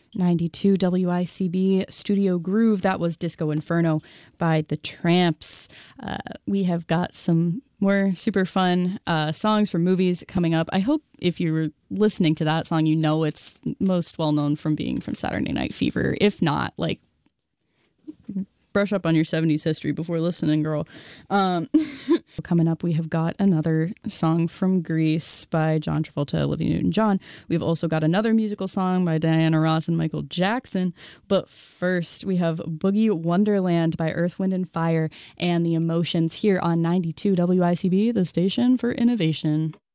92 WICB Studio Groove. That was Disco Inferno by The Tramps. We have got some more super fun songs from movies coming up. I hope if you were listening to that song, you know it's most well known from being from Saturday Night Fever. If not, like, brush up on your 70s history before listening, girl. Coming up, we have got another song from Grease by John Travolta, Olivia Newton-John. We've also got another musical song by Diana Ross and Michael Jackson. But first, we have Boogie Wonderland by Earth, Wind & Fire and The Emotions here on 92 WICB, the station for innovation.